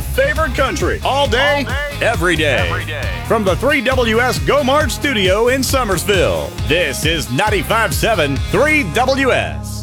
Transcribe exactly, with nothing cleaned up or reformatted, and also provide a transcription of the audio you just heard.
favorite country. All day, all day every, day. every day. From the three W S Go March studio in Summersville, this is ninety-five point seven three W S.